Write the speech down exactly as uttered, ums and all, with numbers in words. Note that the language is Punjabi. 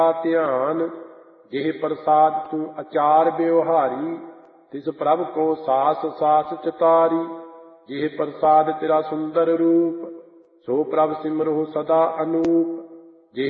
ਧਿਆਨ। ਜਿਹ ਪ੍ਰਸਾਦ ਤੂੰ ਅਚਾਰ ਬਿਵਹਾਰੀ, ਤਿਸ ਪ੍ਰਭ ਕੋ ਸਾਸ ਸਾਸ ਚਿਤਾਰੀ। ਜਿਹ ਪ੍ਰਸਾਦ ਤੇਰਾ ਸੁੰਦਰ ਰੂਪ, ਸੋ ਪ੍ਰਭ ਸਿਮਰਹੁ ਸਦਾ ਅਨੂਪ।